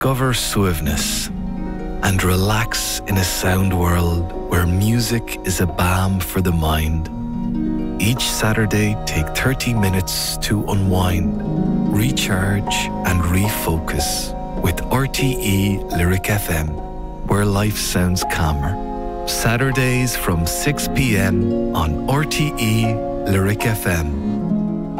discover suaveness and relax in a sound world where music is a balm for the mind. Each Saturday, take 30 minutes to unwind, recharge and refocus with RTE Lyric FM, where life sounds calmer. Saturdays from 6 p.m. on RTE Lyric FM.